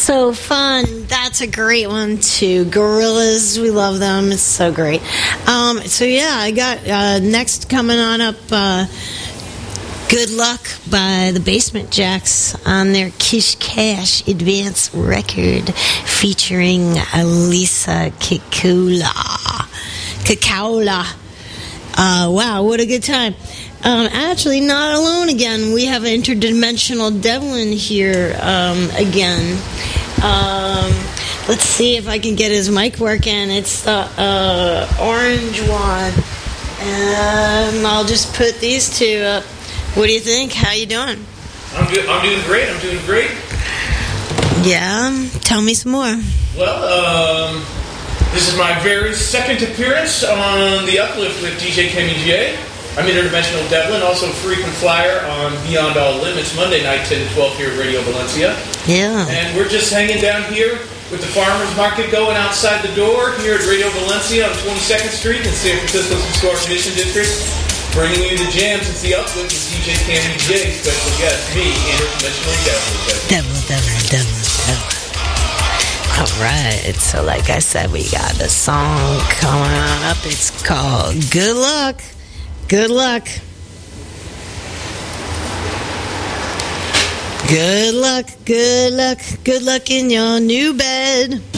So fun. That's a great one too. Gorillas, we love them. It's so great. So yeah, I got next coming on up. Good Luck by the Basement Jacks on their Kish Cash Advance record featuring Lisa Kekaula. Wow, what a good time. Actually, not alone again. We have Interdimensional Devlin here again. Let's see if I can get his mic working. It's the orange one. I'll just put these two up. What do you think? How you doing? I'm doing great. Yeah? Tell me some more. Well, this is my very second appearance on The Uplift with DJ Kenny J. I'm Interdimensional Devlin, also frequent flyer on Beyond All Limits, Monday night, 10 to 12 here at Radio Valencia. Yeah. And we're just hanging down here with the farmers market going outside the door here at Radio Valencia on 22nd Street in San Francisco's Historic Mission District. Bringing you the jams. It's The Uplift with DJ Kenny J. Special guest, me, Interdimensional Devil. All right. So like I said, we got a song coming on up. It's called Good Luck. Good luck. Good luck, good luck, good luck in your new bed.